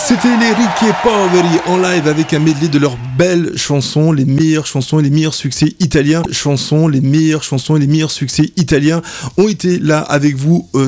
C'était les Ricchi Poveri en live avec un medley de leurs belles chansons, les meilleures chansons et les meilleurs succès italiens. Les meilleurs succès italiens ont été là avec vous